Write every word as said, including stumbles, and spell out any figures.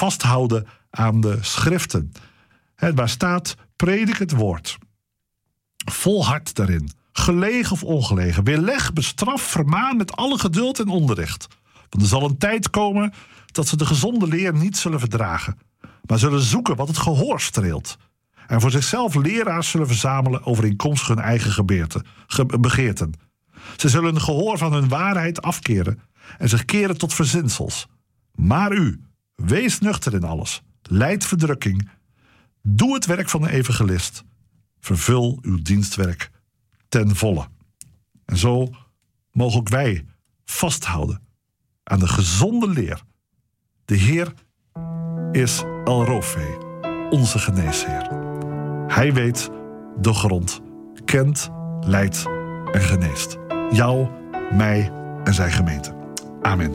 vasthouden aan de schriften. He, waar staat, predik het woord. Volhard daarin. Gelegen of ongelegen. Weerleg, bestraf, vermaan met alle geduld en onderricht. Want er zal een tijd komen dat ze de gezonde leer niet zullen verdragen, maar zullen zoeken wat het gehoor streelt. En voor zichzelf leraars zullen verzamelen overeenkomstig hun eigen gebeerte, ge- begeerten. Ze zullen een gehoor van hun waarheid afkeren en zich keren tot verzinsels. Maar u, wees nuchter in alles. Lijd verdrukking. Doe het werk van een evangelist. Vervul uw dienstwerk ten volle. En zo mogen ook wij vasthouden aan de gezonde leer. De Heer is El Rofe, onze geneesheer. Hij weet de grond, kent, leidt en geneest. Jou, mij en zijn gemeente. Amen.